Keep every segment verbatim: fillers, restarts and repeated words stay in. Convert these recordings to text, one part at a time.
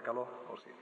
παρακαλώ ορθή.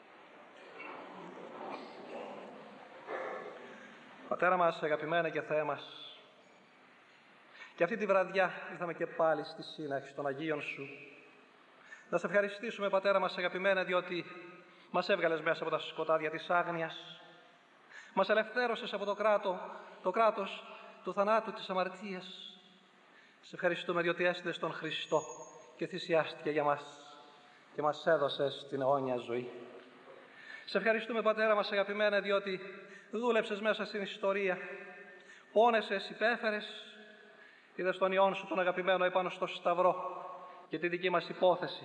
Πατέρα μας, αγαπημένε και Θεέ μας, και αυτή τη βραδιά ήρθαμε και πάλι στη σύναξη των Αγίων Σου. Να σε ευχαριστήσουμε, Πατέρα μας αγαπημένε, διότι μας έβγαλες μέσα από τα σκοτάδια της άγνοιας. Μας ελευθέρωσες από το, κράτο, το κράτος του θανάτου, της αμαρτίας. Σε ευχαριστούμε διότι έστειλες τον Χριστό και θυσιάστηκε για μας και μας έδωσες την αιώνια ζωή. Σε ευχαριστούμε, Πατέρα μας αγαπημένε, διότι δούλεψες μέσα στην ιστορία. Πόνεσες, υπέφερες, είδες τον Υιόν Σου τον αγαπημένο επάνω στο σταυρό και τη δική μας υπόθεση.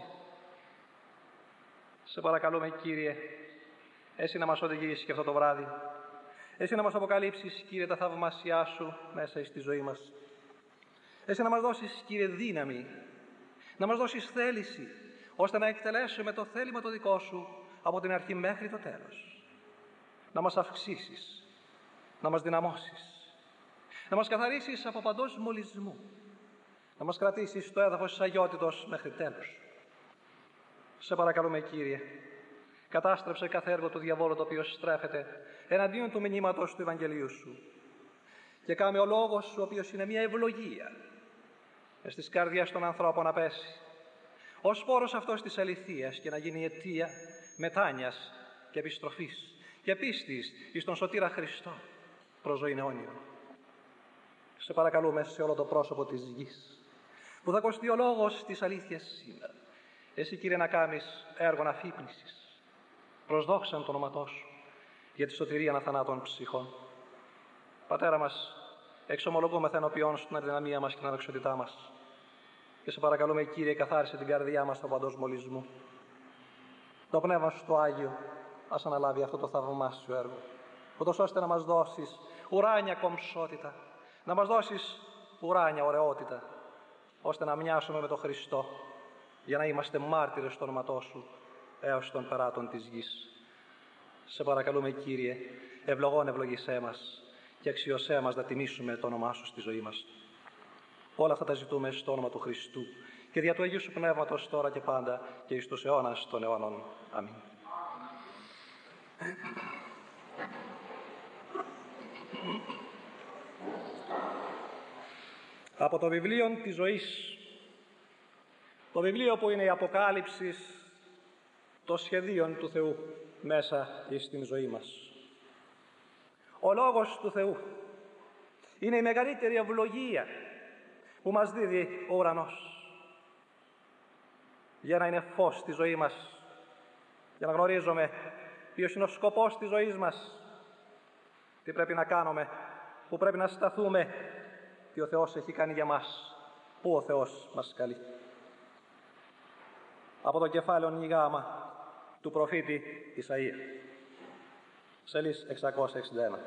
Σε παρακαλούμε, Κύριε, Εσύ να μας οδηγήσεις και αυτό το βράδυ. Εσύ να μας αποκαλύψεις, Κύριε, τα θαυμάσια Σου μέσα στη ζωή μας. Εσύ να μας δώσεις, Κύριε, δύναμη, να μας δώσεις θέληση, ώστε να εκτελέσουμε το θέλημα το δικό Σου από την αρχή μέχρι το τέλος. Να μας αυξήσεις, να μας δυναμώσεις, να μας καθαρίσεις από παντός μολυσμού, να μας κρατήσεις στο έδαφος της αγιότητος μέχρι τέλους. Σε παρακαλούμε, Κύριε, κατάστρεψε κάθε έργο του διαβόλου το οποίο στρέφεται εναντίον του μηνύματος του Ευαγγελίου Σου και κάμε ο λόγος Σου, ο οποίος είναι μια ευλογία, στις καρδιές των ανθρώπων να πέσει ο σπόρος αυτός της αληθείας και να γίνει αιτία μετάνοιας και επιστροφής και πίστης εις τον Σωτήρα Χριστό προς ζωήν αιώνιον. Σε παρακαλούμε σε όλο το πρόσωπο της γης που θα κοστεί ο λόγος της αλήθειας σήμερα. Εσύ, Κύριε, να κάνεις έργον αφύπνισης προς δόξαν το όνοματό Σου για τη σωτηρία αθανάτων ψυχών. Πατέρα μας, εξομολογούμεθα ενώπιόν Σου την αδυναμία μας και την αδοξιότητά μας. Και σε παρακαλούμε, Κύριε, καθάρισε την καρδιά μας από παντός μολυσμού. Το Πνεύμα Σου το Άγιο ας αναλάβει αυτό το θαυμάσιο έργο, ούτως ώστε να μας δώσεις ουράνια κομψότητα, να μας δώσεις ουράνια ωραιότητα, ώστε να μοιάσουμε με τον Χριστό, για να είμαστε μάρτυρες στο όνοματό Σου έως των περάτων της γης. Σε παρακαλούμε, Κύριε, ευλογών ευλογήσέ μας και αξιωσέ μας να τιμήσουμε το όνομά Σου στη ζωή μας. Όλα αυτά τα ζητούμε στο όνομα του Χριστού και δια του Αγίου Σου Πνεύματος τώρα και πάντα και εις τους αιώνας των αιώνων. Αμήν. Από το βιβλίο της ζωής, το βιβλίο που είναι η αποκάλυψη των σχεδίων του Θεού μέσα στην ζωή μας. Ο Λόγος του Θεού είναι η μεγαλύτερη ευλογία που μας δίδει ο ουρανός για να είναι φως στη ζωή μας, για να γνωρίζουμε ποιος είναι ο σκοπός της ζωής μας, τι πρέπει να κάνουμε, πού πρέπει να σταθούμε, τι ο Θεός έχει κάνει για μας, πού ο Θεός μας καλεί. Από το κεφάλαιο Γ του προφήτη Ισαΐα, σελίς εξακόσια εξήντα ένα.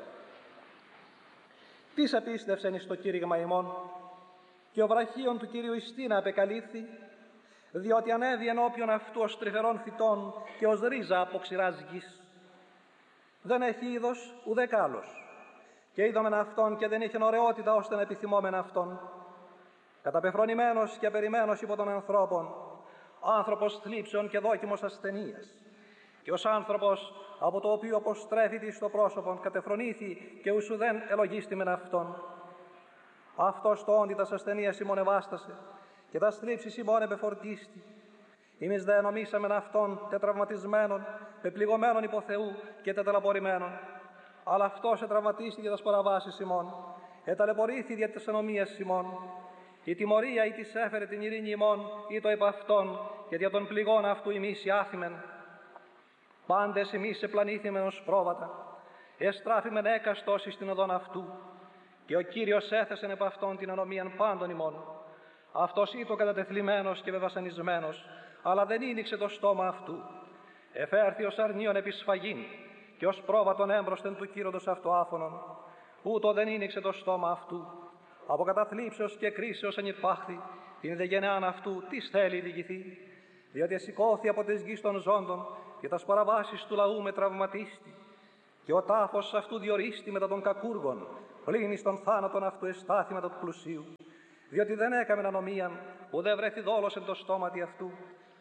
Τις επίστευσεν εις το κήρυγμα ημών και ο βραχίον του Κυρίου ιστίνα απεκαλύφθη, διότι ανέβη ενώπιον αυτού ως τρυφερών φυτών και ως ρίζα από ξηράς γης. Δεν έχει είδος ουδέ κάλος, και είδομεν αυτόν και δεν είχε ωραιότητα ώστε να επιθυμόμεν αυτόν. Καταπεφρονημένος και απερημένος υπό των ανθρώπων, άνθρωπος θλίψεων και δόκιμος ασθενείας, και ως άνθρωπος από το οποίο αποστρέφητη στο πρόσωπον κατεφρονήθη και ουσουδέν ελογίστημεν αυτόν. Αυτός το όντι τας ασθενείας ημών ευάστασε και τας θλίψεις ημών επεφορτίστη. Εμείς δε νομίσαμεν αυτόν τετραυματισμένον, πεπληγωμένον υπό Θεού και τεταλαπορημένον. Αλλά αυτός ετραυματίστη για τας παραβάσεις ημών, εταλαιπωρήθη δια της ενομίας ημών. Η τιμωρία ή της έφερε την ειρήνη ημών, ή το επ' αυτόν, και δια των πληγών αυτού εμείς ιάθημεν. Πάντες εμείς επλανήθημεν ως πρόβατα, εστράφημεν έκαστος εις την οδόν αυτού, και ο Κύριος έθεσεν επ' αυτόν την ανομίαν πάντων ημών. Αυτός ήτο κατατεθλιμμένος και βεβασανισμένος, αλλά δεν ήνιξε το στόμα αυτού. Εφέρθη ως αρνίον επί σφαγήν, και ως πρόβατον έμπροσθεν του κύροντος αυτού άφωνον. Ούτω δεν ήνιξε το στόμα αυτού. Από καταθλίψεως και κρίσεως ενυπάχθη, την δε γενεάν αυτού τις θέλει διηγηθεί. Διότι εσηκώθη από τις γης των ζώντων, και τας παραβάσεις του λαού με τραυματίστη. Και ο τάφος αυτού διορίστη μετά των κακούργων, πλην εις των θάνατον αυτού εστάθη μετά του πλουσίου. Διότι δεν έκαμεν ανομίαν, ουδέ βρέθη δόλος εν το στόματι αυτού.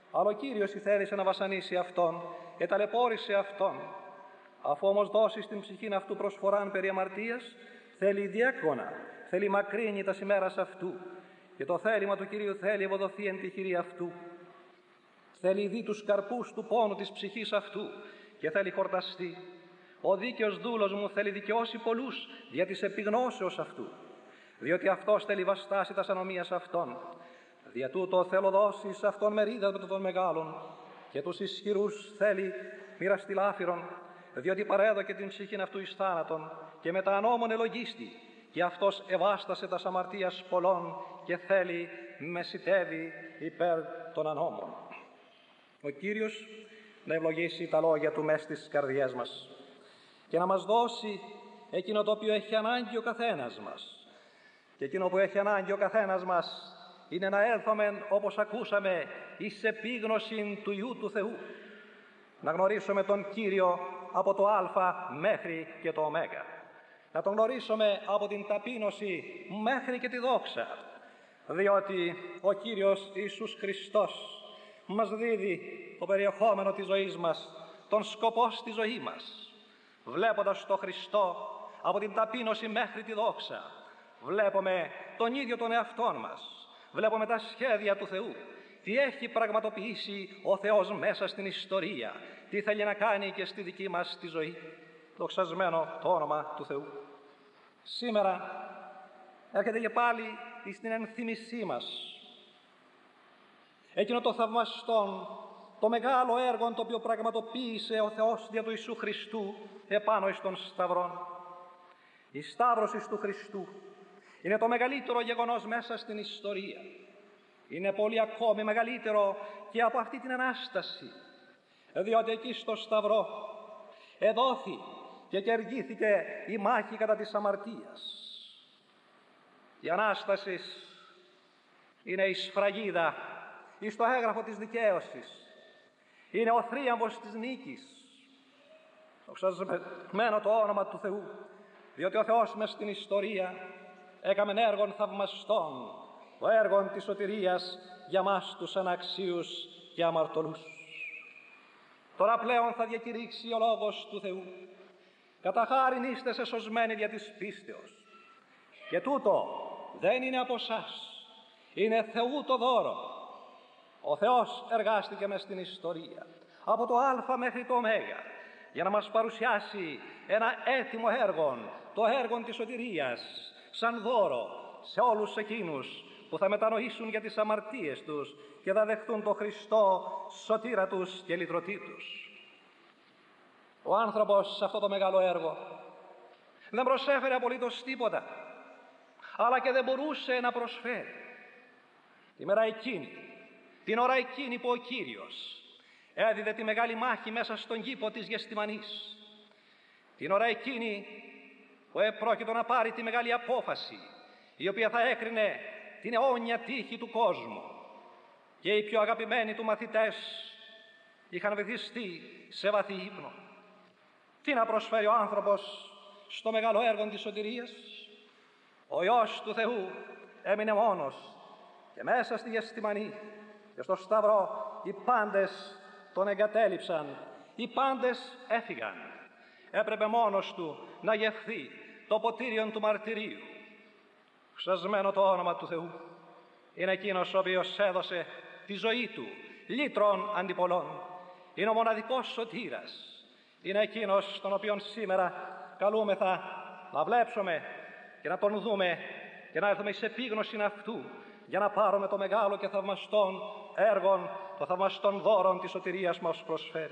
Αλλά ο Κύριος ηθέλησε να βασανίσει αυτόν, εταλαιπώρησε αυτόν. Αφού όμως δώσει στην ψυχήν αυτού προσφοράν περί αμαρτίας, θέλει διέκονα, θέλει μακρύνει τα ημέρας αυτού. Και το θέλημα του Κυρίου θέλει ευοδοθεί εν τη χειρή αυτού. Θέλει δει τους καρπούς του πόνου της ψυχής αυτού και θέλει χορταστεί. Ο δίκαιος δούλος μου θέλει δικαιώσει πολλούς δια της επιγνώσεως αυτού, διότι αυτός θέλει βαστάσει τας ανομίας αυτών. Δια τούτο θέλω δώσει σε αυτόν μερίδα των μεγάλων και τους ισχυρούς θέλει μοιραστεί λάφυρον, διότι παρέδωκε την ψυχήν αυτού εις θάνατον και μετά ανώμον ελογίστη, και αυτός εβάστασε τας αμαρτίας πολλών και θέλει μεσητεύει υπέρ των ανώμων. Ο Κύριος να ευλογήσει τα λόγια του μες στις καρδιές μας και να μας δώσει εκείνο το οποίο έχει ανάγκη ο καθένας μας. Και εκείνο που έχει ανάγκη ο καθένας μας είναι να έλθουμε, όπως ακούσαμε, εις επίγνωση του Υιού του Θεού. Να γνωρίσουμε τον Κύριο από το Α μέχρι και το Ω. Να τον γνωρίσουμε από την ταπείνωση μέχρι και τη δόξα. Διότι ο Κύριος Ιησούς Χριστός μας δίδει το περιεχόμενο της ζωής μας, τον σκοπό στη ζωή μας. Βλέποντας τον Χριστό από την ταπείνωση μέχρι τη δόξα, βλέπουμε τον ίδιο τον εαυτόν μας. Βλέπουμε τα σχέδια του Θεού, τι έχει πραγματοποιήσει ο Θεός μέσα στην ιστορία, τι θέλει να κάνει και στη δική μας τη ζωή. Δοξασμένο το όνομα του Θεού. Σήμερα έρχεται και πάλι στην ενθύμησή μας εκείνο το θαυμαστόν, το μεγάλο έργο το οποίο πραγματοποίησε ο Θεός δια του Ιησού Χριστού επάνω εις των σταυρών. Η σταύρωση του Χριστού είναι το μεγαλύτερο γεγονός μέσα στην ιστορία. Είναι πολύ ακόμη μεγαλύτερο και από αυτή την Ανάσταση, διότι εκεί στο σταυρό εδόθη και κερδίθηκε η μάχη κατά της αμαρτίας. Η Ανάσταση είναι η σφραγίδα εις το έγγραφο της δικαίωσης. Είναι ο θρίαμβος της νίκης. Δοξασμένο το όνομα του Θεού, διότι ο Θεός μες στην ιστορία έκαμε έργον θαυμαστών, το έργον της σωτηρίας για μας τους αναξίους και αμαρτωλούς. Τώρα πλέον θα διακηρύξει ο Λόγος του Θεού. Κατά χάριν είστε σωσμένοι δια της πίστεως. Και τούτο δεν είναι από εσάς, είναι Θεού το δώρο. Ο Θεός εργάστηκε μες στην ιστορία, από το Α μέχρι το Ω, για να μας παρουσιάσει ένα έτοιμο έργο, το έργο της σωτηρίας, σαν δώρο σε όλους εκείνους που θα μετανοήσουν για τις αμαρτίες τους και θα δεχθούν τον Χριστό σωτήρα τους και λυτρωτή τους. Ο άνθρωπος σε αυτό το μεγάλο έργο δεν προσέφερε απολύτως τίποτα, αλλά και δεν μπορούσε να προσφέρει. Τη μέρα εκείνη, την ώρα εκείνη που ο Κύριος έδιδε τη μεγάλη μάχη μέσα στον κήπο της Γεστημανής, την ώρα εκείνη που επρόκειτο να πάρει τη μεγάλη απόφαση, η οποία θα έκρινε την αιώνια τύχη του κόσμου, και οι πιο αγαπημένοι του μαθητές είχαν βυθιστεί σε βαθύ ύπνο. Τι να προσφέρει ο άνθρωπος στο μεγάλο έργο της σωτηρίας? Ο Υιός του Θεού έμεινε μόνος και μέσα στη Γεστημανή και στο σταυρό οι πάντες τον εγκατέλειψαν, οι πάντες έφυγαν. Έπρεπε μόνος του να γευθεί το ποτήριον του μαρτυρίου. Ξασμένο το όνομα του Θεού. Είναι εκείνος ο οποίος έδωσε τη ζωή του λύτρων αντιπολών. Είναι ο μοναδικός σωτήρας. Είναι εκείνος τον οποίον σήμερα καλούμεθα να βλέψουμε και να τον δούμε και να έρθουμε σε επίγνωση αυτού, για να πάρουμε το μεγάλο και θαυμαστόν έργο, το θαυμαστόν δώρον της σωτηρίας μας προσφέρει.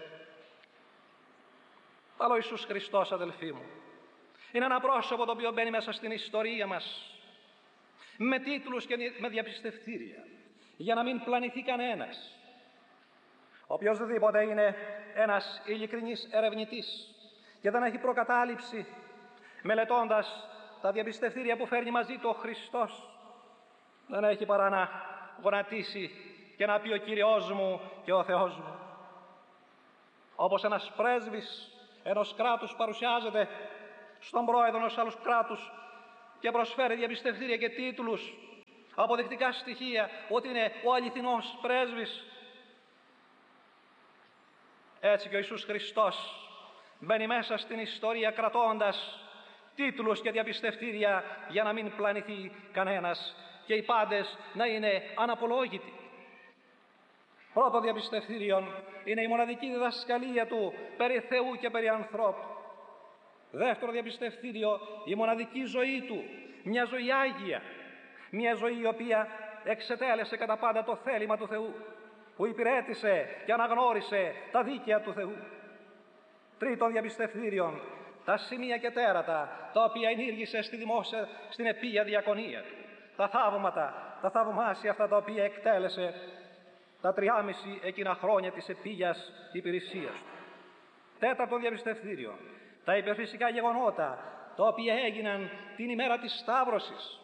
Αλλά ο Ιησούς Χριστός, αδελφοί μου, είναι ένα πρόσωπο το οποίο μπαίνει μέσα στην ιστορία μας με τίτλους και με διαπιστευτήρια, για να μην πλανηθεί κανένας. Οποιοσδήποτε είναι ένας ειλικρινής ερευνητής και δεν έχει προκατάληψη μελετώντας τα διαπιστευτήρια που φέρνει μαζί του ο Χριστός, δεν έχει παρά να γονατίσει και να πει ο Κύριος μου και ο Θεός μου. Όπως ένας πρέσβης ενός κράτους παρουσιάζεται στον πρόεδρο ενός άλλου κράτους και προσφέρει διαπιστευτήρια και τίτλους, αποδεικτικά στοιχεία ότι είναι ο αληθινός πρέσβης, Έτσι και ο Ιησούς Χριστός μπαίνει μέσα στην ιστορία κρατώντας τίτλους και διαπιστευτήρια για να μην πλανηθεί κανένας και οι πάντες να είναι αναπολόγητοι. Πρώτο διαπιστευτήριο είναι η μοναδική διδασκαλία του περί Θεού και περί ανθρώπου. Δεύτερο διαπιστευτήριο, η μοναδική ζωή του, μια ζωή άγια, μια ζωή η οποία εξετέλεσε κατά πάντα το θέλημα του Θεού, που υπηρέτησε και αναγνώρισε τα δίκαια του Θεού. Τρίτον διαπιστευτήριο, τα σημεία και τέρατα τα οποία ενήργησε στη δημόσια, στην επίγεια διακονία του, τα θαύματα, τα θαυμάσια αυτά τα οποία εκτέλεσε τα τριάμιση εκείνα χρόνια της επίγειας υπηρεσίας του. Τέταρτον διαπιστευτήριο, τα υπερφυσικά γεγονότα τα οποία έγιναν την ημέρα της Σταύρωσης,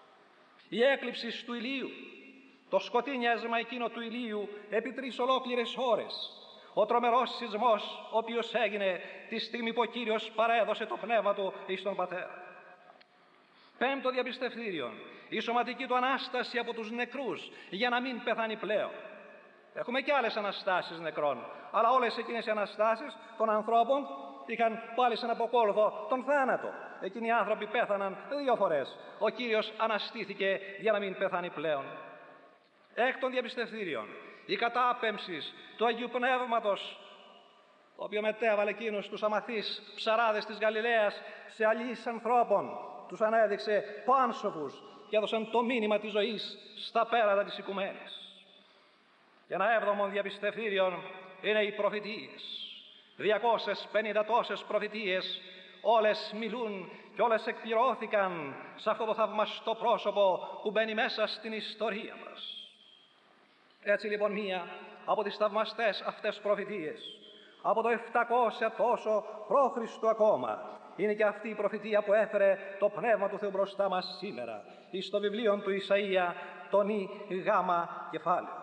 η έκλειψη του ηλίου, το σκοτεινιάσμα εκείνο του ηλίου επί τρεις ολόκληρες ώρες, ο τρομερός σεισμός ο οποίος έγινε τη στιγμή που ο Κύριος παρέδωσε το πνεύμα του εις τον Πατέρα. Πέμπτο διαπιστευτήριο, η σωματική του Ανάσταση από τους νεκρούς για να μην πεθάνει πλέον. Έχουμε και άλλες Αναστάσεις νεκρών, αλλά όλες εκείνες οι Αναστάσεις των ανθρώπων είχαν πάλι σαν αποκόλουθο τον θάνατο. Εκείνοι οι άνθρωποι πέθαναν δύο φορές. Ο Κύριος αναστήθηκε για να μην πεθάνει πλέον. Έκτον διαπιστευτήριον, η κατάπεμψη του Αγίου Πνεύματος, το οποίο μετέβαλε εκείνους τους αμαθείς ψαράδες της Γαλιλαίας σε αλείς ανθρώπων, τους ανέδειξε πάνσοφους και έδωσαν το μήνυμα της ζωής στα πέρατα της οικουμένης. Και ένα έβδομο διαπιστευτήριον είναι οι προφητείες. διακόσιες πενήντα τόσες προφητείες, όλες μιλούν και όλες εκπληρώθηκαν σε αυτό το θαυμαστό πρόσωπο που μπαίνει μέσα στην ιστορία μας. Έτσι λοιπόν μία από τις θαυμαστές αυτές προφητείες, από το επτακόσια τόσο π.Χ. ακόμα, είναι και αυτή η προφητεία που έφερε το Πνεύμα του Θεού μπροστά μας σήμερα, εις το βιβλίο του Ισαΐα, τον Ι γάμα κεφάλαιο.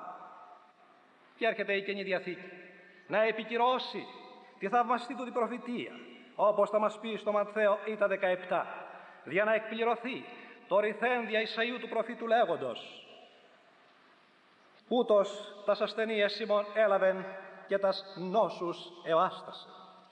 Και έρχεται η Καινή Διαθήκη να επικυρώσει τη θαυμαστή του την προφητεία, όπως θα μας πει στο Ματθαίο Ήτα δεκαεπτά, για να εκπληρωθεί το ρηθέν δια Ισαΐου του προφήτου λέγοντος: ούτως τας ασθενείες ημών έλαβεν και τας νόσους εωάστασε.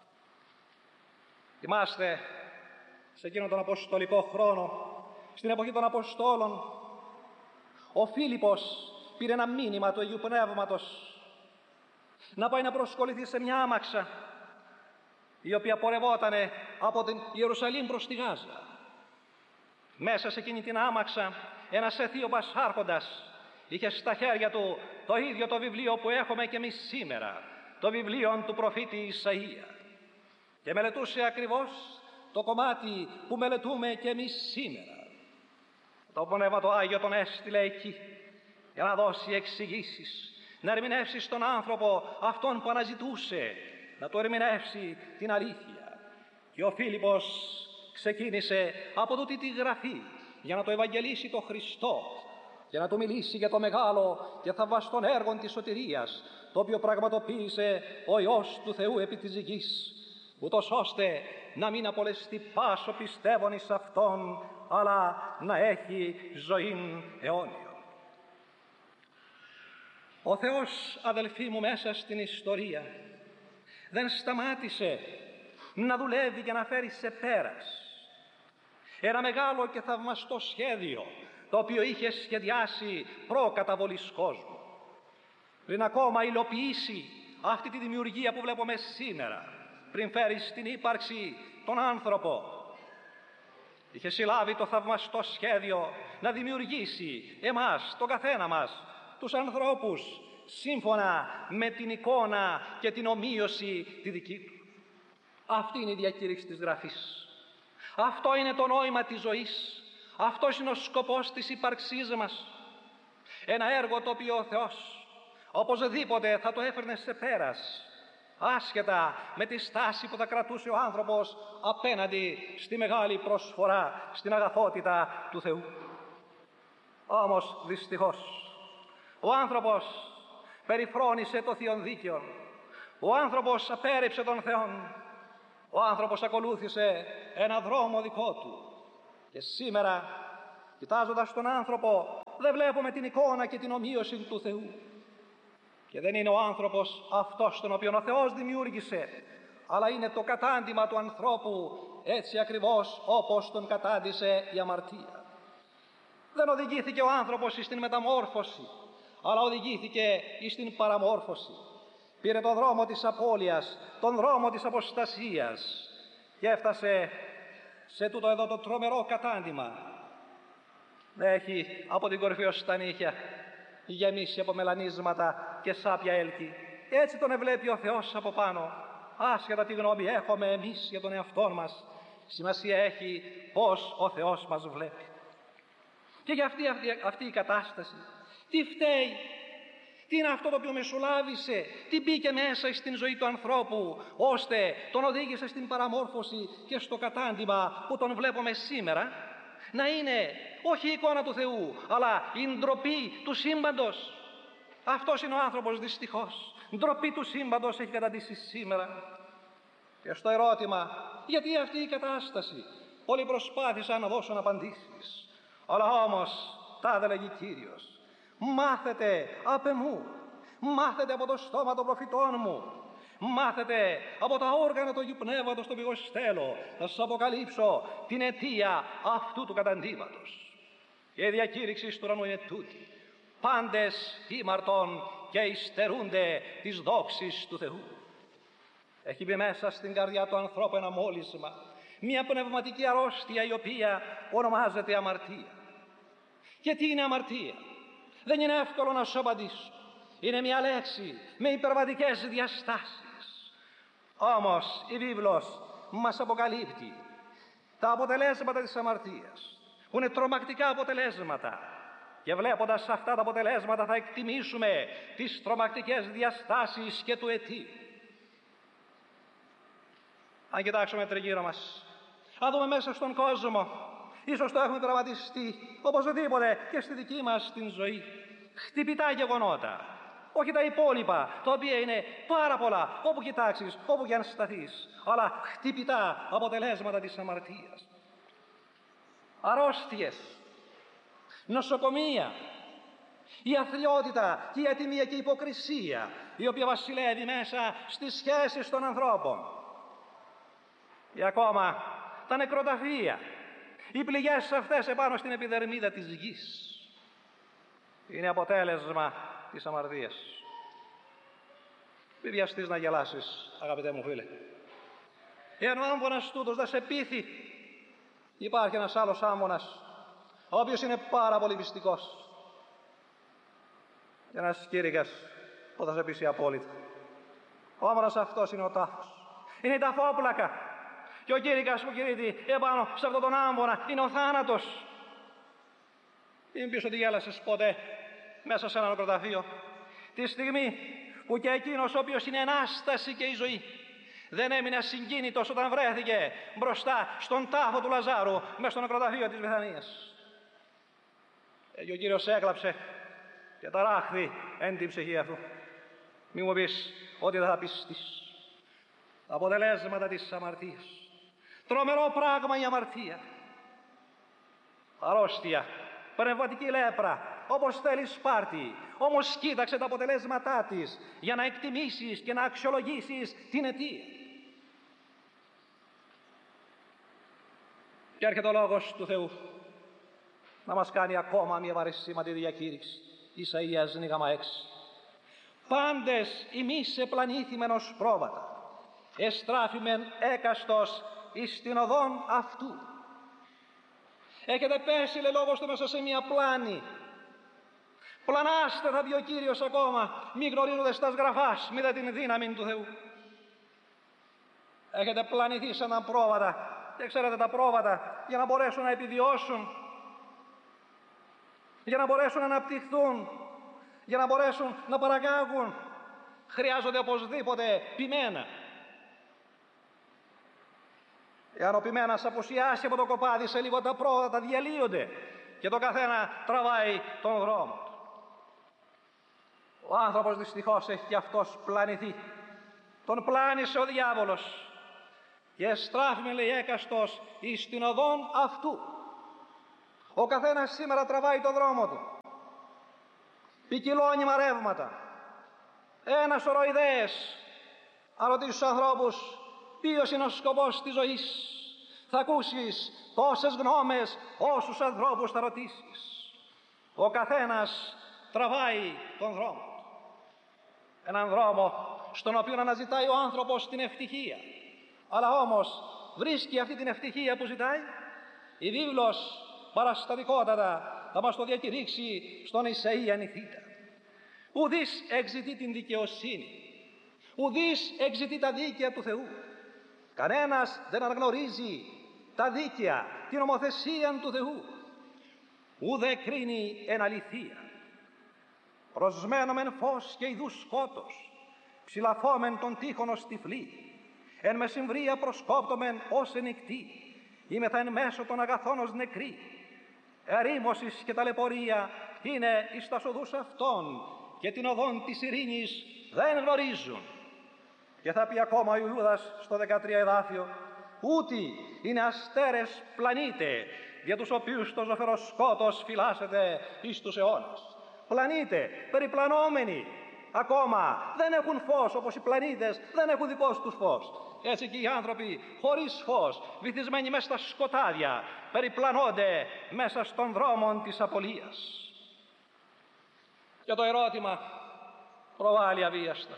Θυμάστε, σε εκείνον τον αποστολικό χρόνο, στην εποχή των Αποστόλων, ο Φίλιππος πήρε ένα μήνυμα του Αγίου Πνεύματος να πάει να προσκοληθεί σε μια άμαξα η οποία πορευότανε από την Ιερουσαλήμ προς τη Γάζα. Μέσα σε εκείνη την άμαξα ένας Αιθίωπας άρχοντας είχε στα χέρια του το ίδιο το βιβλίο που έχουμε και εμείς σήμερα, το βιβλίο του προφήτη Ισαΐα, και μελετούσε ακριβώς το κομμάτι που μελετούμε και εμείς σήμερα. Το Πνεύμα το Άγιο τον έστειλε εκεί για να δώσει εξηγήσεις, να ερμηνεύσει στον άνθρωπο αυτόν που αναζητούσε, να του ερμηνεύσει την αλήθεια. Και ο Φίλιππος ξεκίνησε από τούτη τη γραφή για να το ευαγγελίσει το Χριστό, για να του μιλήσει για το μεγάλο και θαυμαστόν έργο της σωτηρίας, το οποίο πραγματοποίησε ο Υιός του Θεού επί της γης, ούτως ώστε να μην απολεστεί πάσο πιστεύων εις Αυτόν, αλλά να έχει ζωήν αιώνιο. Ο Θεός, αδελφοί μου, μέσα στην ιστορία δεν σταμάτησε να δουλεύει για να φέρει σε πέρας ένα μεγάλο και θαυμαστό σχέδιο, το οποίο είχε σχεδιάσει προκαταβολής κόσμου, πριν ακόμα υλοποιήσει αυτή τη δημιουργία που βλέπουμε σήμερα, πριν φέρει στην ύπαρξη τον άνθρωπο. Είχε συλλάβει το θαυμαστό σχέδιο να δημιουργήσει εμάς, τον καθένα μας, τους ανθρώπους, σύμφωνα με την εικόνα και την ομοίωση τη δική του. Αυτή είναι η διακήρυξη της Γραφής. Αυτό είναι το νόημα της ζωής. Αυτός είναι ο σκοπός της ύπαρξής μας. Ένα έργο το οποίο ο Θεός οπωσδήποτε θα το έφερνε σε πέρας, άσχετα με τη στάση που θα κρατούσε ο άνθρωπος απέναντι στη μεγάλη προσφορά, στην αγαθότητα του Θεού. Όμως δυστυχώς ο άνθρωπος περιφρόνησε το θείον δίκαιο. Ο άνθρωπος απέρριψε τον Θεόν. Ο άνθρωπος ακολούθησε ένα δρόμο δικό του. Και σήμερα, κοιτάζοντας τον άνθρωπο, δεν βλέπουμε την εικόνα και την ομοίωση του Θεού. Και δεν είναι ο άνθρωπος αυτός τον οποίο ο Θεός δημιούργησε, αλλά είναι το κατάντημα του ανθρώπου, έτσι ακριβώς όπως τον κατάντησε η αμαρτία. Δεν οδηγήθηκε ο άνθρωπος στην μεταμόρφωση, αλλά οδηγήθηκε στην παραμόρφωση. Πήρε τον δρόμο της απώλειας, τον δρόμο της αποστασίας και έφτασε σε τούτο εδώ το τρομερό κατάντημα. Έχει από την κορυφή ως τα νύχια γεμίσει από μελανίσματα και σάπια έλκη. Έτσι τον ευλέπει ο Θεός από πάνω. Άσχετα τι γνώμη έχουμε εμείς για τον εαυτό μας, σημασία έχει πώς ο Θεός μας βλέπει. Και για αυτή, αυτή, αυτή η κατάσταση, τι φταίει, τι είναι αυτό το οποίο μεσολάβησε, τι μπήκε μέσα στην ζωή του ανθρώπου, ώστε τον οδήγησε στην παραμόρφωση και στο κατάντημα που τον βλέπουμε σήμερα, να είναι όχι η εικόνα του Θεού, αλλά η ντροπή του σύμπαντος. Αυτός είναι ο άνθρωπος δυστυχώς. Ντροπή του σύμπαντος έχει καταντήσει σήμερα. Και στο ερώτημα, γιατί αυτή η κατάσταση, πολλοί προσπάθησαν να δώσουν απαντήσεις. Αλλά όμως, τάδε λέγει Κύριος, μάθετε απ' εμού, μάθετε από το στόμα των προφητών μου, μάθετε από τα όργανα του Αγίου Πνεύματος το οποίο στέλνω, θα σας αποκαλύψω την αιτία αυτού του καταντήματος. Και η διακήρυξη του ουρανού είναι τούτη: πάντες ήμαρτον και υστερούνται της δόξης του Θεού. Έχει μπει μέσα στην καρδιά του ανθρώπου ένα μόλυσμα, μια πνευματική αρρώστια η οποία ονομάζεται αμαρτία. Και τι είναι αμαρτία? Δεν είναι εύκολο να σου απαντήσω. Είναι μια λέξη με υπερβατικές διαστάσεις. Όμως η βίβλος μας αποκαλύπτει τα αποτελέσματα της αμαρτίας, που είναι τρομακτικά αποτελέσματα. Και βλέποντας αυτά τα αποτελέσματα θα εκτιμήσουμε τις τρομακτικές διαστάσεις και του αιτίου. Αν κοιτάξουμε τριγύρω μας, αν δούμε μέσα στον κόσμο, ίσως το έχουμε τραυματιστεί οπωσδήποτε και στη δική μας την ζωή. Χτυπητά γεγονότα, όχι τα υπόλοιπα, τα οποία είναι πάρα πολλά, όπου κοιτάξεις, όπου και αν σταθείς, αλλά χτυπητά αποτελέσματα της αμαρτίας. Αρρώστιες, νοσοκομεία, η αθλιότητα και η ατιμία και η υποκρισία, η οποία βασιλεύει μέσα στις σχέσεις των ανθρώπων. Ή ακόμα τα νεκροταφεία, οι πληγές αυτές επάνω στην επιδερμίδα της γης, είναι αποτέλεσμα της αμαρτίας. Μη βιαστείς να γελάσεις, αγαπητέ μου φίλε. Εάν ο άμβονας τούτος δεν σε πείθει, υπάρχει ένας άλλος άμβονας, ο οποίος είναι πάρα πολύ πιστικός. Και ένας κήρυκας που θα σε πείσει απόλυτα. Ο άμβονας αυτός είναι ο τάφος. Είναι η ταφόπλακα. Και ο κήρυκας που κηρύττει επάνω σε αυτόν τον άμβονα είναι ο θάνατος. Μην πεις ότι γέλασες ποτέ μέσα σε ένα νεκροταφείο, τη στιγμή που και εκείνος ο οποίος είναι Ανάσταση και η ζωή δεν έμεινε ασυγκίνητος όταν βρέθηκε μπροστά στον τάφο του Λαζάρου μέσα στο νεκροταφείο της Βηθανίας. Και ο Κύριος έκλαψε και ταράχθη εν την ψυχή αυτού. Μη μου πεις ότι δεν θα πιστείς. Τα αποτελέσματα της αμαρτίας. Τρομερό πράγμα η αμαρτία. Αρρώστια, πνευματική λέπρα, όπως θέλει Σπάρτη. Όμως κοίταξε τα αποτελέσματά της για να εκτιμήσεις και να αξιολογήσεις την αιτία. Και έρχεται ο Λόγος του Θεού να μας κάνει ακόμα μια βαρεσίματη διακήρυξη. Ισαΐας νίγαμα έξι. Πάντες ημείς επλανήθημεν ως πρόβατα, εστράφημεν έκαστος εις την οδόν αυτού. Έχετε πέσει, λέει Λόγος του, μέσα σε μια πλάνη. Πλανάστε, θα πει ο Κύριος ακόμα, μη γνωρίζοντας τα σγραφάς, μη δε την δύναμη του Θεού. Έχετε πλανηθεί σε έναν πρόβατα. Και ξέρετε, τα πρόβατα για να μπορέσουν να επιβιώσουν, για να μπορέσουν να αναπτυχθούν, για να μπορέσουν να παραγάγουν, χρειάζονται οπωσδήποτε ποιμένα. Εάν ο ποιμένας απουσιάσει από το κοπάδι, σε λίγο τα πρόβατα διαλύονται και το καθένα τραβάει τον δρόμο του. Ο άνθρωπος δυστυχώς έχει και αυτός πλανηθεί. Τον πλάνησε ο διάβολος και στράφημε, λέει, έκαστος εις την οδόν αυτού. Ο καθένας σήμερα τραβάει τον δρόμο του. Ποικιλώνυμα ρεύματα, ένα σωρό ιδέες. Αν ρωτήσεις τους ανθρώπους ποιος είναι ο σκοπός της ζωής, θα ακούσεις τόσες γνώμες όσους ανθρώπους θα ρωτήσεις. Ο καθένας τραβάει τον δρόμο του. Έναν δρόμο στον οποίο αναζητάει ο άνθρωπος την ευτυχία. Αλλά όμως βρίσκει αυτή την ευτυχία που ζητάει? Η βίβλος παραστατικότατα θα μας το διακηρύξει στον Ισαΐα νηθήτα. Ουδής εξητεί την δικαιοσύνη, ουδής εξητεί τα δίκαια του Θεού. Κανένας δεν αναγνωρίζει τα δίκαια, την ομοθεσία του Θεού. Ουδέ κρίνει εν αληθεία. Προσμένο μεν φως και ειδούς σκότος, ψηλαφόμεν τον τείχον ως τυφλή, εν μεσημβρία προσκόπτομεν ως ενικτή, είμεθα εν μέσω των αγαθών ως νεκροί. Ερήμωσης και ταλαιπωρία είναι εις τας οδούς αυτών, και την οδόν της ειρήνης δεν γνωρίζουν. Και θα πει ακόμα ο Ιούδας στο δεκατρία εδάφιο, ούτι είναι αστέρες πλανήτε, για τους οποίους το ζωφερό σκότος φυλάσσεται εις τους αιώνας. Πλανήτε, περιπλανόμενοι, ακόμα δεν έχουν φως, όπως οι πλανήτες δεν έχουν δικό τους φως. Έτσι και οι άνθρωποι χωρίς φως, βυθισμένοι μέσα στα σκοτάδια, περιπλανώνται μέσα στον δρόμο της απολίας. Και το ερώτημα προβάλλει αβίαστα.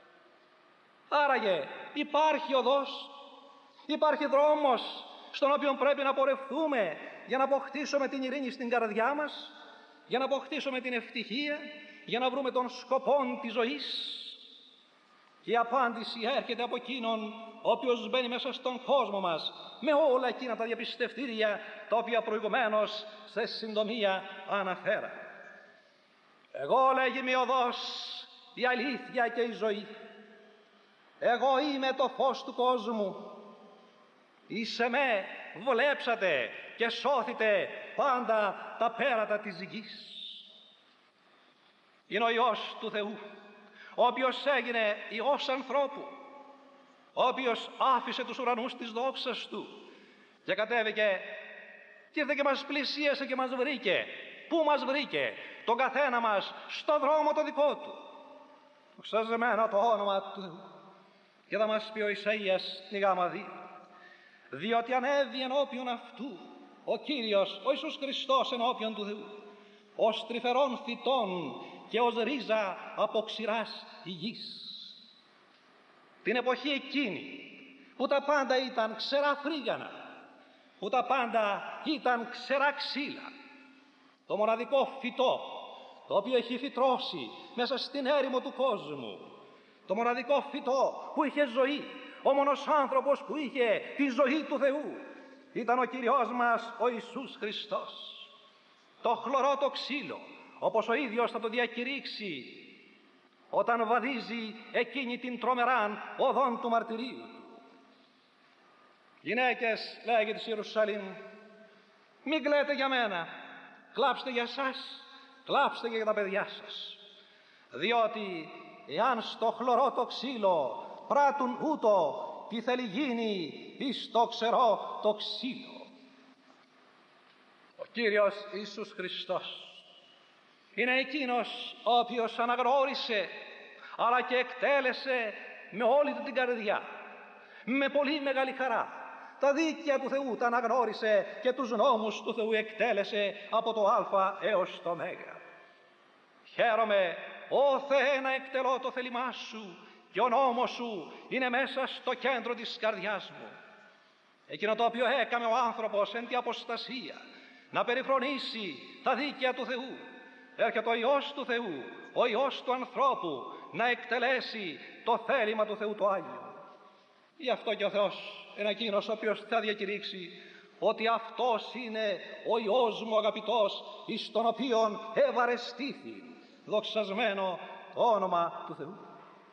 Άραγε υπάρχει οδός, υπάρχει δρόμος στον οποίο πρέπει να πορευτούμε για να αποκτήσουμε την ειρήνη στην καρδιά μας, για να αποκτήσουμε την ευτυχία, για να βρούμε τον σκοπό της ζωής? Και η απάντηση έρχεται από εκείνον ο οποίος μπαίνει μέσα στον κόσμο μας με όλα εκείνα τα διαπιστευτήρια τα οποία προηγουμένως σε συντομία αναφέρα. Εγώ, λέγει, με οδός, η αλήθεια και η ζωή. Εγώ είμαι το φως του κόσμου. Εις εμέ βλέψατε και σώθητε πάντα τα πέρατα της γης. Είναι ο Υιός του Θεού, ο οποίος έγινε Υιός ανθρώπου, ο οποίος άφησε τους ουρανούς της δόξας Του και κατέβηκε και ήρθε και μας πλησίασε και μας βρήκε. Πού μας βρήκε? Τον καθένα μας στο δρόμο το δικό Του. Ξαζεμένο το όνομα του Θεού. Και θα μας πει ο Ισαΐας τη γάμα δύο. Διότι ανέβη ενώπιον αυτού ο Κύριος, ο Ιησούς Χριστός ενώπιον του Θεού, ως τρυφερών φυτών και ως ρίζα από ξηράς γης. Την εποχή εκείνη που τα πάντα ήταν ξερά φρύγανα, που τα πάντα ήταν ξερά ξύλα, το μοναδικό φυτό το οποίο έχει φυτρώσει μέσα στην έρημο του κόσμου, το μοναδικό φυτό που είχε ζωή, ο μόνος άνθρωπος που είχε τη ζωή του Θεού, ήταν ο Κύριος μας ο Ιησούς Χριστός. Το χλωρό το ξύλο, όπως ο ίδιος θα το διακηρύξει όταν βαδίζει εκείνη την τρομεράν οδόν του μαρτυρίου του. Γυναίκες, λέγει της Ιερουσαλήμ, μην κλαίτε για μένα, κλάψτε για σας, κλάψτε και για τα παιδιά σας. Διότι εάν στο χλωρό το ξύλο πράττουν ούτω, τι θέλει γίνει εις το ξερό το ξύλο. Ο Κύριος Ιησούς Χριστός είναι εκείνος ο οποίος αναγνώρισε αλλά και εκτέλεσε με όλη του την καρδιά, με πολύ μεγάλη χαρά, τα δίκαια του Θεού τα αναγνώρισε και τους νόμους του Θεού εκτέλεσε από το Α έως το Μέγα. Χαίρομαι, Ω Θεέ, να εκτελώ το θέλημά Σου και ο νόμος Σου είναι μέσα στο κέντρο της καρδιάς μου. Εκείνο το οποίο έκαμε ο άνθρωπος εν τη αποστασία, να περιφρονήσει τα δίκαια του Θεού. Έρχεται ο Υιός του Θεού, ο Υιός του ανθρώπου, να εκτελέσει το θέλημα του Θεού το Άγιο. Γι' αυτό και ο Θεός είναι εκείνος ο οποίος θα διακηρύξει ότι αυτός είναι ο Υιός μου αγαπητός, εις τον οποίον ευαρεστήθη, δοξασμένο το όνομα του Θεού.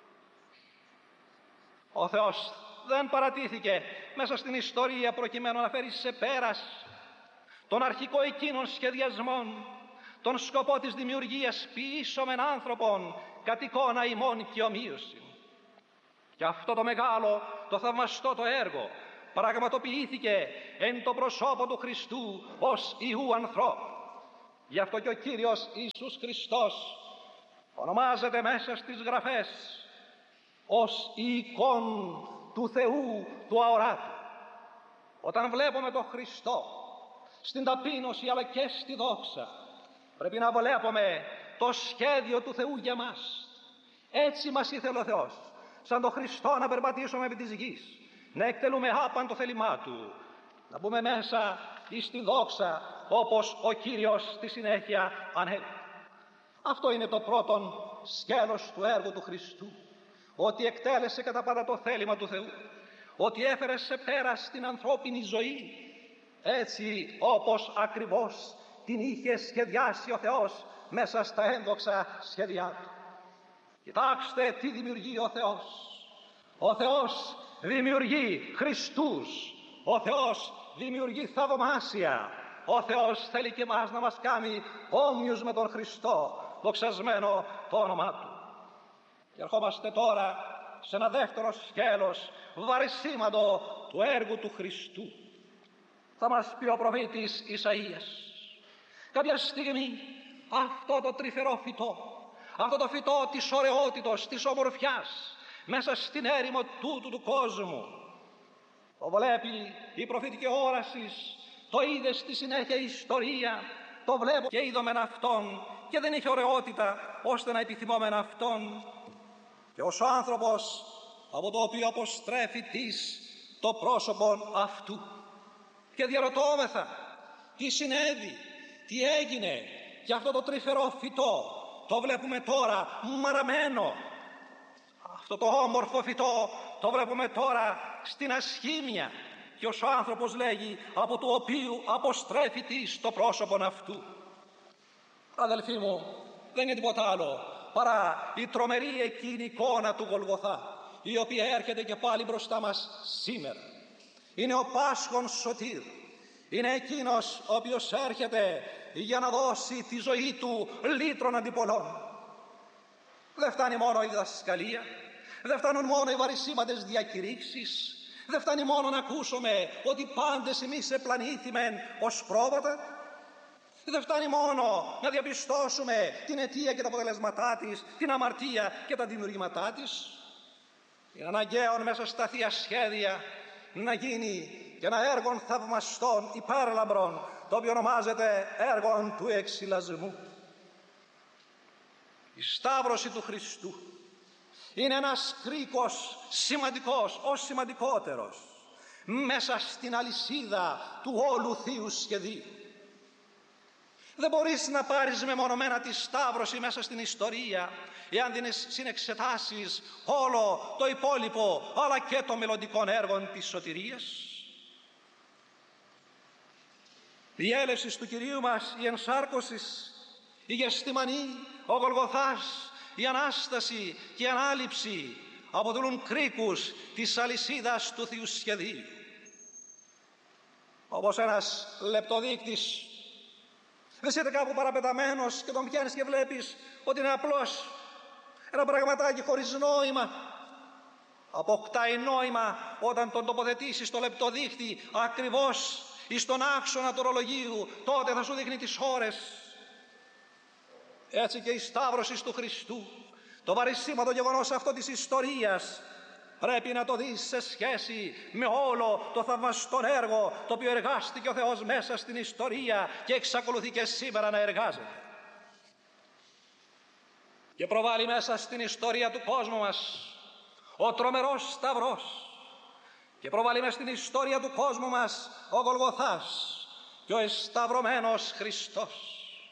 Ο Θεός δεν παρατήθηκε μέσα στην ιστορία προκειμένου να φέρει σε πέρας τον αρχικό εκείνων σχεδιασμών, τον σκοπό της δημιουργίας ποιήσομεν άνθρωπον κατ' εικόνα ημών και ομοίωση. Και αυτό το μεγάλο, το θαυμαστό το έργο πραγματοποιήθηκε εν το προσώπο του Χριστού ως Υιού ανθρώπου. Γι' αυτό και ο Κύριος Ιησούς Χριστός ονομάζεται μέσα στις Γραφές ως η εικόν του Θεού του αοράτου. Όταν βλέπουμε τον Χριστό στην ταπείνωση αλλά και στη δόξα, πρέπει να βλέπουμε το σχέδιο του Θεού για μας. Έτσι μας ήθελε ο Θεός, σαν τον Χριστό να περπατήσουμε επί της γης, να εκτελούμε άπαν το θέλημά Του, να μπούμε μέσα στη δόξα όπως ο Κύριος στη συνέχεια ανέλαβε. Αυτό είναι το πρώτο σκέλος του έργου του Χριστού, ότι εκτέλεσε κατά πάντα το θέλημα του Θεού, ότι έφερε σε πέρα στην ανθρώπινη ζωή, έτσι όπως ακριβώς την είχε σχεδιάσει ο Θεός μέσα στα ένδοξα σχέδιά Του. Κοιτάξτε τι δημιουργεί ο Θεός. Ο Θεός δημιουργεί Χριστούς. Ο Θεός δημιουργεί θαυμάσια. Ο Θεός θέλει και εμάς να μας κάνει όμοιους με τον Χριστό, δοξασμένο το όνομά Του. Και ερχόμαστε τώρα σε ένα δεύτερο σκέλος βαρισίμαντο του έργου του Χριστού. Θα μας πει ο προφήτης Ισαΐας, κάποια στιγμή αυτό το τρυφερό φυτό, αυτό το φυτό της ωραιότητος, της ομορφιάς, μέσα στην έρημο τούτου του κόσμου, το βλέπει η προφητική όραση, το είδε στη συνέχεια η ιστορία, το βλέπω και είδομεν αυτόν και δεν είχε ωραιότητα ώστε να επιθυμόμεν αυτόν. Και ως ο άνθρωπος από το οποίο αποστρέφει της το πρόσωπον αυτού, και διαρωτώμεθα τι συνέβη, τι έγινε, και αυτό το τρυφερό φυτό το βλέπουμε τώρα μαραμένο. Αυτό το όμορφο φυτό το βλέπουμε τώρα στην ασχήμια, και ως ο άνθρωπος λέγει από το οποίο αποστρέφει της το πρόσωπον αυτού. Αδελφοί μου, δεν είναι τίποτα άλλο παρά η τρομερή εκείνη εικόνα του Γολγοθά, η οποία έρχεται και πάλι μπροστά μας σήμερα. Είναι ο Πάσχων Σωτήρ. Είναι εκείνος ο οποίος έρχεται για να δώσει τη ζωή του λύτρων αντιπολών. Δεν φτάνει μόνο η διδασκαλία, δεν φτάνουν μόνο οι βαρισίμαντες διακηρύξεις, δεν φτάνει μόνο να ακούσουμε ότι πάντες εμείς επλανήθημεν ως πρόβατα, δεν φτάνει μόνο να διαπιστώσουμε την αιτία και τα αποτελέσματά της, την αμαρτία και τα δημιουργήματά της. Είναι αναγκαίο μέσα στα θεία σχέδια να γίνει και ένα έργο θαυμαστών υπέρλαμπρων, το οποίο ονομάζεται έργο του εξυλασμού. Η Σταύρωση του Χριστού είναι ένας κρίκος σημαντικός, ως σημαντικότερος, μέσα στην αλυσίδα του όλου θείου σχεδίου. Δεν μπορείς να πάρεις μεμονωμένα τη Σταύρωση μέσα στην ιστορία, εάν δεν συνεξετάσεις όλο το υπόλοιπο, αλλά και το μελλοντικό έργο της σωτηρίας. Η έλευση του Κυρίου μας, η ενσάρκωση, η Γεστημανή, ο Γολγοθάς, η Ανάσταση και η Ανάληψη αποτελούν κρίκους της αλυσίδας του θείου σχεδίου. Όπως ένας λεπτοδείκτης, δεν είσαι κάπου παραπεταμένος και τον πιάνεις και βλέπεις ότι είναι απλώς ένα πραγματάκι χωρίς νόημα. Αποκτάει νόημα όταν τον τοποθετήσεις στο λεπτοδείχτη ακριβώς εις τον άξονα του ορολογίου, τότε θα σου δείχνει τις ώρες. Έτσι και η Σταύρωση του Χριστού, το βαρισίμαντο γεγονός αυτό της ιστορίας, πρέπει να το δεις σε σχέση με όλο το θαυμαστό έργο το οποίο εργάστηκε ο Θεός μέσα στην ιστορία και εξακολουθεί και σήμερα να εργάζεται. Και προβάλλει μέσα στην ιστορία του κόσμου μας ο τρομερός Σταυρός, και προβάλλει μέσα στην ιστορία του κόσμου μας ο Γολγοθάς και ο εσταυρωμένος Χριστός.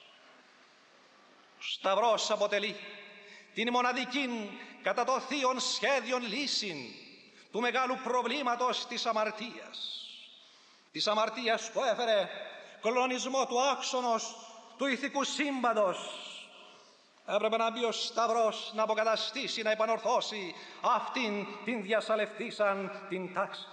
Ο Σταυρός αποτελεί την μοναδική κατά το θείον σχέδιον λύση του μεγάλου προβλήματος της αμαρτίας. Της αμαρτίας που έφερε κλονισμό του άξονος του ηθικού σύμπαντος. Έπρεπε να μπει ο Σταυρός να αποκαταστήσει, να επανορθώσει αυτήν την διασαλευτήσαν την τάξη.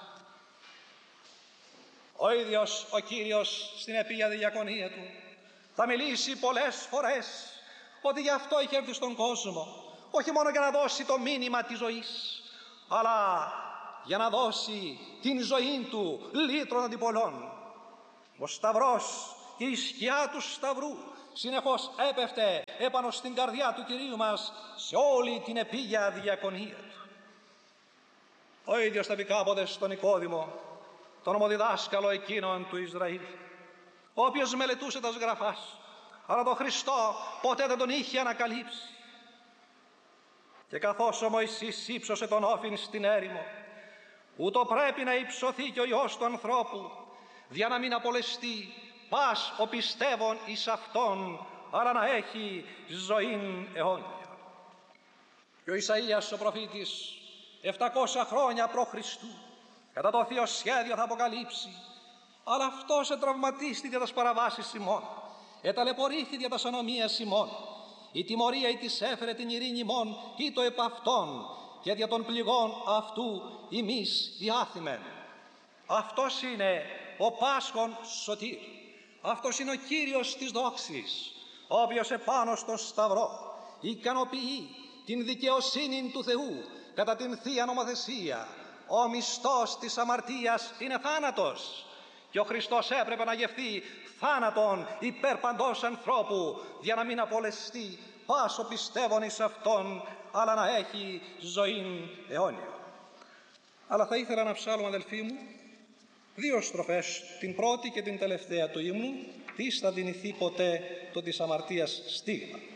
Ο ίδιος ο Κύριος στην Επία Διακονία του θα μιλήσει πολλές φορές ότι γι' αυτό είχε έρθει στον κόσμο, όχι μόνο για να δώσει το μήνυμα της ζωής, αλλά για να δώσει την ζωή του λύτρων αντιπολών. Ο Σταυρός και η σκιά του Σταυρού συνεχώς έπεφτε έπάνω στην καρδιά του Κυρίου μας σε όλη την επίγεια διακονία του. Ο ίδιος θα πει κάποτε στον Νικόδημο, τον ομοδιδάσκαλο εκείνον του Ισραήλ, ο οποίος μελετούσε τα σγραφάς, αλλά τον Χριστό ποτέ δεν τον είχε ανακαλύψει. Και καθώς ο Μωυσής ύψωσε τον όφιν στην έρημο, ούτω πρέπει να υψωθεί και ο Υιός του ανθρώπου, για να μην απολεστεί πας ο πιστεύων εις Αυτόν, αλλά να έχει ζωήν αιώνια. Και ο Ισαΐας ο προφήτης, επτακόσια χρόνια προ Χριστού, κατά το θείο σχέδιο θα αποκαλύψει, αλλά αυτός ετραυματίστη δια τας παραβάσεις ημών, εταλαιπωρήθη δια τας ανομίας ημών, η τιμωρία ή της έφερε την ειρήνη ημών, ή το επ' αυτόν, και δια των πληγών αυτού ημείς διάθυμεν. Αυτός είναι ο Πάσχων Σωτήρ. Αυτός είναι ο Κύριος της δόξης, ο οποίος επάνω στον Σταυρό ικανοποιεί την δικαιοσύνη του Θεού κατά την Θεία Νομοθεσία. Ο μισθός της αμαρτίας είναι θάνατος και ο Χριστός έπρεπε να γευθεί θάνατον υπέρ παντός ανθρώπου, για να μην απολεστεί πάσο πιστεύων εις Αυτόν, αλλά να έχει ζωήν αιώνια. Αλλά θα ήθελα να ψάλω, αδελφοί μου, δύο στροφές, την πρώτη και την τελευταία του ύμνου, «Τις θα δυνηθεί ποτέ το της αμαρτίας στίγμα».